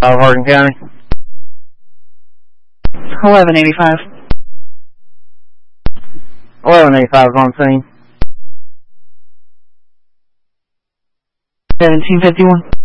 Hardin County. 1185. 1185 is on scene. 1751.